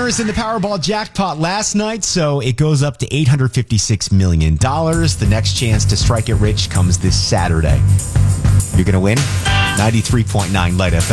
in the Powerball jackpot last night, so it goes up to $856 million. The next chance to strike it rich comes this Saturday. You're going to win? 93.9 Light FM.